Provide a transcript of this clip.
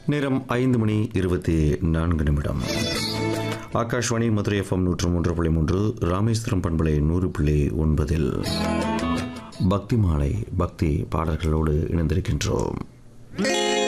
நேரம் 5:24. ஆகாஷ்வாணி மதுரை FM 103.3, ராமேஸ்வரம் பண்பலை 100.9 பக்தி மாலை பக்தி பாடல்களோடு இணைந்திருக்கின்றோம்.